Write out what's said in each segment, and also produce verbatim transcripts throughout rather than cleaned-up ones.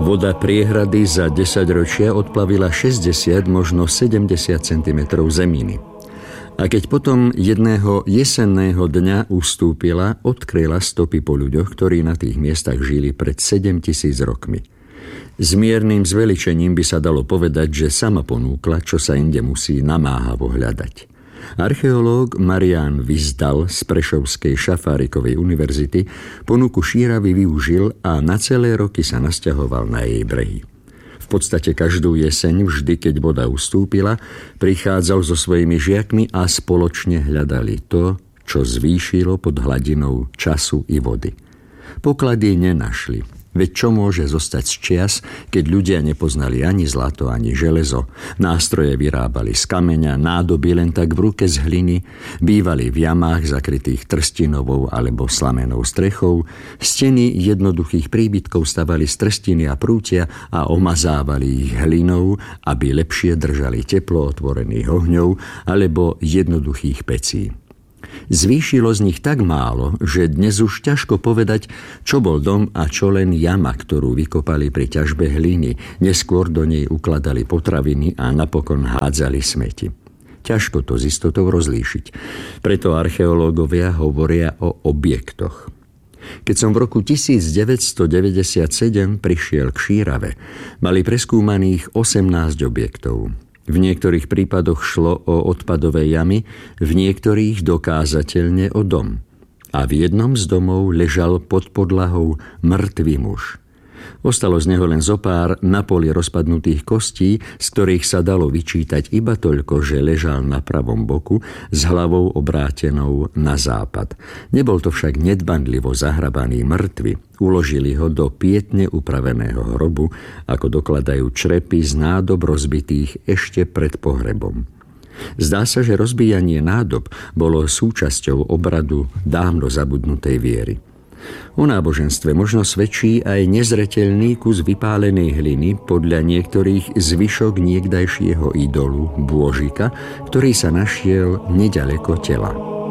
Voda priehrady za desaťročia odplavila šesťdesiat, možno sedemdesiat centimetrov zeminy. A keď potom jedného jesenného dňa ustúpila, odkryla stopy po ľuďoch, ktorí na tých miestach žili pred sedemtisíc rokmi. S miernym zveličením by sa dalo povedať, že sama ponúkla, čo sa inde musí namáhavo hľadať. Archeológ Marián Vyzdal z Prešovskej Šafárikovej univerzity ponuku Šíravy využil a na celé roky sa nasťahoval na jej brehy. V podstate každú jeseň, vždy keď voda ustúpila, prichádzal so svojimi žiakmi a spoločne hľadali to, čo zvýšilo pod hladinou času i vody. Poklady nenašli. Veď čo môže zostať z čias, keď ľudia nepoznali ani zlato, ani železo, nástroje vyrábali z kameňa, nádoby len tak v ruke z hliny, bývali v jamách zakrytých trstinovou alebo slamenou strechou, steny jednoduchých príbytkov stavali z trstiny a prútia a omazávali ich hlinou, aby lepšie držali teplo otvorených ohňov alebo jednoduchých pecí. Zvýšilo z nich tak málo, že dnes už ťažko povedať, čo bol dom a čo len jama, ktorú vykopali pri ťažbe hliny. Neskôr do nej ukladali potraviny a napokon hádzali smeti. Ťažko to s istotou rozlíšiť. Preto archeológovia hovoria o objektoch. Keď som v roku tisícdeväťstodeväťdesiatsedem prišiel k Šírave, mali preskúmaných osemnásť objektov. V niektorých prípadoch šlo o odpadové jamy, v niektorých dokázateľne o dom. A v jednom z domov ležal pod podlahou mŕtvý muž. Ostalo z neho len zopár na poli rozpadnutých kostí, z ktorých sa dalo vyčítať iba toľko, že ležal na pravom boku s hlavou obrátenou na západ. Nebol to však nedbanlivo zahrabaný mŕtvy. Uložili ho do pietne upraveného hrobu, ako dokladajú črepy z nádob rozbitých ešte pred pohrebom. Zdá sa, že rozbíjanie nádob bolo súčasťou obradu dávno zabudnutej viery. O náboženstve možno svedčí aj nezreteľný kus vypálenej hliny, podľa niektorých zvyšok niekdajšieho idolu Bôžika, ktorý sa našiel neďaleko tela.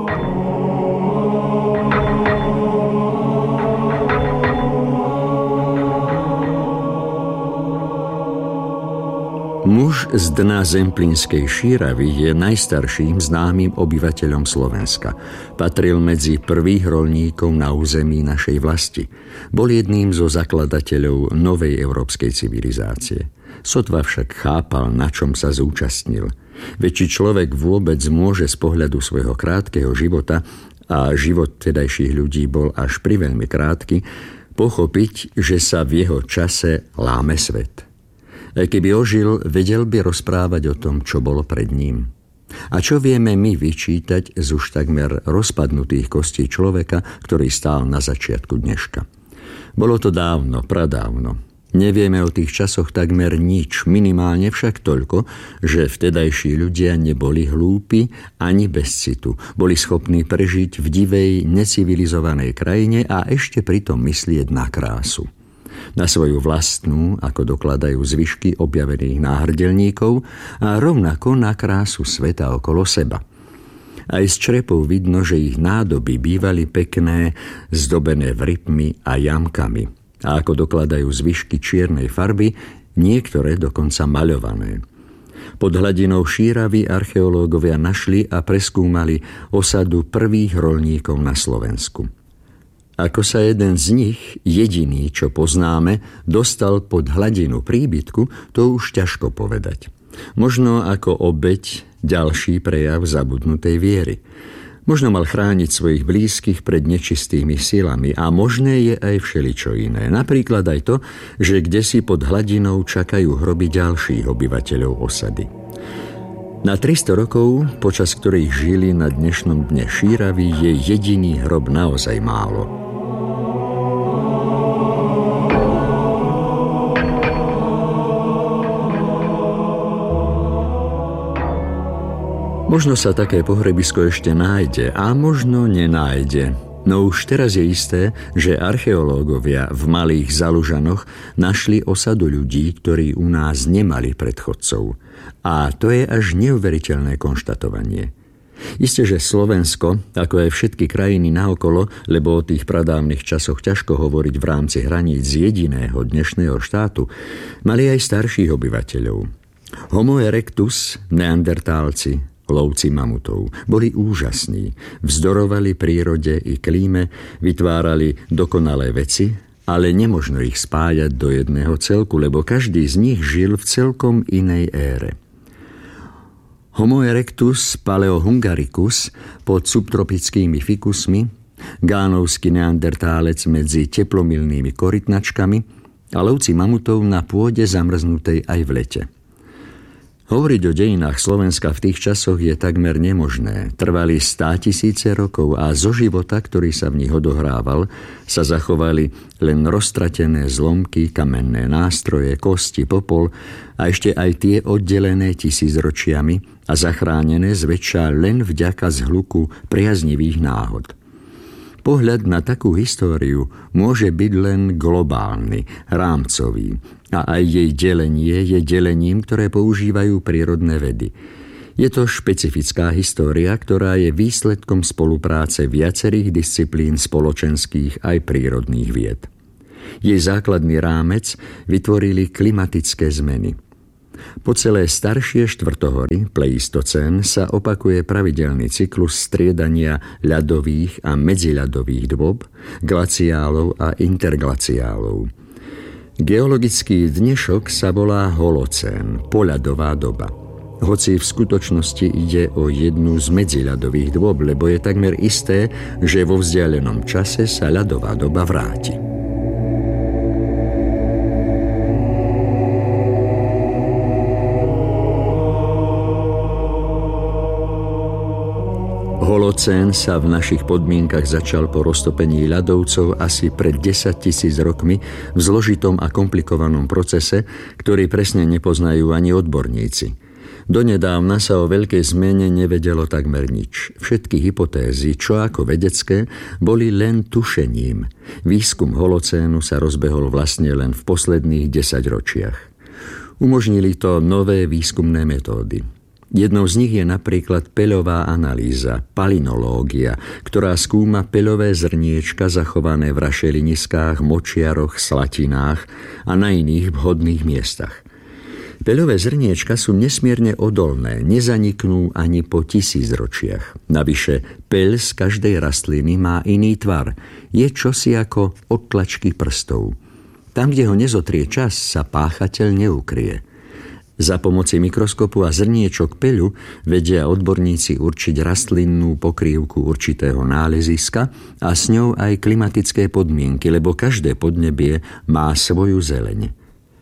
Muž z dna Zemplínskej Šíravy je najstarším známym obyvateľom Slovenska. Patril medzi prvých roľníkov na území našej vlasti. Bol jedným zo zakladateľov novej európskej civilizácie. Sotva však chápal, na čom sa zúčastnil. Veď či človek vôbec môže z pohľadu svojho krátkeho života, a život tedajších ľudí bol až priveľmi krátky, pochopiť, že sa v jeho čase láme svet. Aj keby ožil, vedel by rozprávať o tom, čo bolo pred ním. A čo vieme my vyčítať z už takmer rozpadnutých kostí človeka, ktorý stál na začiatku dneška? Bolo to dávno, pradávno. Nevieme o tých časoch takmer nič, minimálne však toľko, že vtedajší ľudia neboli hlúpi ani bez citu. Boli schopní prežiť v divej, necivilizovanej krajine a ešte pritom myslieť na krásu. Na svoju vlastnú, ako dokladajú zvyšky objavených náhrdelníkov, a rovnako na krásu sveta okolo seba. Aj z črepov vidno, že ich nádoby bývali pekné, zdobené vrypmi a jamkami. A ako dokladajú zvyšky čiernej farby, niektoré dokonca maľované. Pod hladinou Šíravy archeológovia našli a preskúmali osadu prvých roľníkov na Slovensku. Ako sa jeden z nich, jediný, čo poznáme, dostal pod hladinu príbytku, to už ťažko povedať. Možno ako obeť ďalší prejav zabudnutej viery. Možno mal chrániť svojich blízkych pred nečistými silami a možné je aj všeličo iné. Napríklad aj to, že kdesi pod hladinou čakajú hroby ďalších obyvateľov osady. Na tristo rokov, počas ktorých žili na dnešnom dne Šíravy, je jediný hrob naozaj málo. Možno sa také pohrebisko ešte nájde a možno nenájde. No už teraz je isté, že archeológovia v Malých Zalužanoch našli osadu ľudí, ktorí u nás nemali predchodcov. A to je až neuveriteľné konštatovanie. Isté, že Slovensko, ako aj všetky krajiny naokolo, lebo o tých pradávnych časoch ťažko hovoriť v rámci hraníc jediného dnešného štátu, mali aj starších obyvateľov. Homo erectus, neandertálci, lovci mamutov, boli úžasní, vzdorovali prírode i klíme, vytvárali dokonalé veci, ale nemožno ich spájať do jedného celku, lebo každý z nich žil v celkom inej ére. Homo erectus paleohungaricus pod subtropickými fikusmi, gánovský neandertálec medzi teplomilnými korytnačkami a lovci mamutov na pôde zamrznutej aj v lete. Hovoriť o dejinách Slovenska v tých časoch je takmer nemožné. Trvali státisíce rokov a zo života, ktorý sa v nich odohrával, sa zachovali len roztratené zlomky, kamenné nástroje, kosti, popol a ešte aj tie oddelené tisícročiami a zachránené zväčša len vďaka zhluku priaznivých náhod. Pohľad na takú históriu môže byť len globálny, rámcový a aj jej delenie je delením, ktoré používajú prírodné vedy. Je to špecifická história, ktorá je výsledkom spolupráce viacerých disciplín spoločenských aj prírodných vied. Jej základný rámec vytvorili klimatické zmeny. Po celé staršie štvrtohory, pleistocén, sa opakuje pravidelný cyklus striedania ľadových a medziľadových dôb, glaciálov a interglaciálov. Geologický dnešok sa volá holocén, poľadová doba. Hoci v skutočnosti ide o jednu z medziľadových dôb, lebo je takmer isté, že vo vzdialenom čase sa ľadová doba vráti. Holocén sa v našich podmienkach začal po roztopení ľadovcov asi pred desaťtisíc rokmi v zložitom a komplikovanom procese, ktorý presne nepoznajú ani odborníci. Donedávna sa o veľkej zmene nevedelo takmer nič. Všetky hypotézy, čo ako vedecké, boli len tušením. Výskum holocénu sa rozbehol vlastne len v posledných desaťročiach. Umožnili to nové výskumné metódy. Jednou z nich je napríklad peľová analýza, palinológia, ktorá skúma peľové zrniečka zachované v rašeliniskách, močiaroch, slatinách a na iných vhodných miestach. Peľové zrniečka sú nesmierne odolné, nezaniknú ani po tisícročiach. Navyše, peľ z každej rastliny má iný tvar, je čosi ako odtlačky prstov. Tam, kde ho nezotrie čas, sa páchateľ neukrie. Za pomoci mikroskopu a zrniečok peľu vedia odborníci určiť rastlinnú pokrývku určitého náleziska a s ňou aj klimatické podmienky, lebo každé podnebie má svoju zeleň.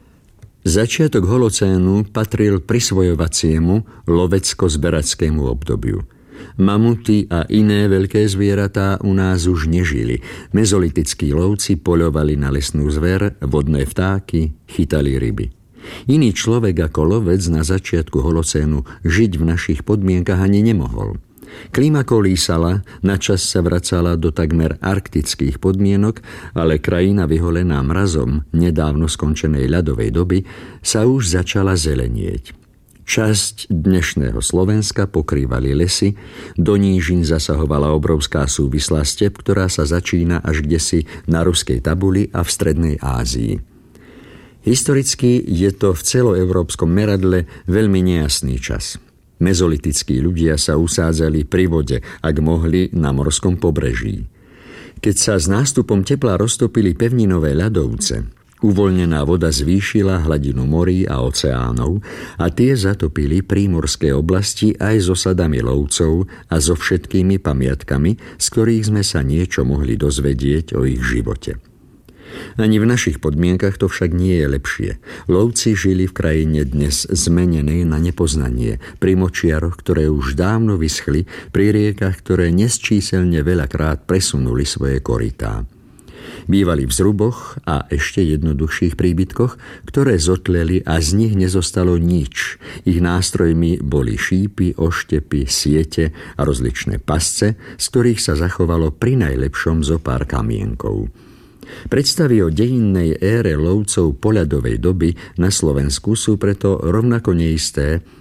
Začiatok holocénu patril prisvojovaciemu lovecko-zberackému obdobiu. Mamuty a iné veľké zvieratá u nás už nežili. Mezolitickí lovci poľovali na lesnú zver, vodné vtáky, chytali ryby. Iný človek ako lovec na začiatku holocénu žiť v našich podmienkach ani nemohol. Klíma kolísala, načas sa vracala do takmer arktických podmienok, ale krajina vyholená mrazom nedávno skončenej ľadovej doby sa už začala zelenieť. Časť dnešného Slovenska pokrývali lesy, do nížin zasahovala obrovská súvislá step, ktorá sa začína až kdesi na ruskej tabuli a v strednej Ázii. Historicky je to v celoeurópskom meradle veľmi nejasný čas. Mezolitickí ľudia sa usádzali pri vode, ak mohli, na morskom pobreží. Keď sa s nástupom tepla roztopili pevninové ľadovce, uvoľnená voda zvýšila hladinu morí a oceánov a tie zatopili prímorské oblasti aj s osadami lovcov a so všetkými pamiatkami, z ktorých sme sa niečo mohli dozvedieť o ich živote. Ani v našich podmienkach to však nie je lepšie. Lovci žili v krajine dnes zmenenej na nepoznanie, pri močiaroch, ktoré už dávno vyschli, pri riekach, ktoré nesčíselne veľakrát presunuli svoje korytá. Bývali v zruboch a ešte jednoduchších príbytkoch, ktoré zotleli a z nich nezostalo nič. Ich nástrojmi boli šípy, oštepy, siete a rozličné pasce, z ktorých sa zachovalo pri najlepšom zo pár kamienkov. Predstavy o dejinnej ére lovcov poľadovej doby na Slovensku sú preto rovnako neisté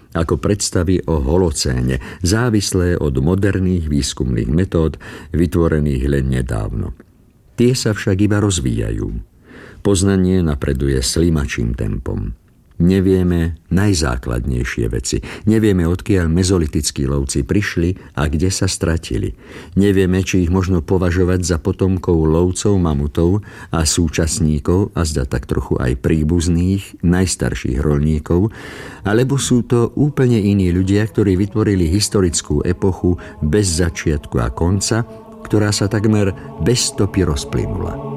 ako predstavy o holocéne, závislé od moderných výskumných metód, vytvorených len nedávno. Tie sa však iba rozvíjajú. Poznanie napreduje slimačím tempom. Nevieme najzákladnejšie veci. Nevieme, odkiaľ mezolitickí lovci prišli a kde sa stratili. Nevieme, či ich možno považovať za potomkov lovcov mamutov a súčasníkov, a zda tak trochu aj príbuzných, najstarších roľníkov, alebo sú to úplne iní ľudia, ktorí vytvorili historickú epochu bez začiatku a konca, ktorá sa takmer bez stopy rozplynula.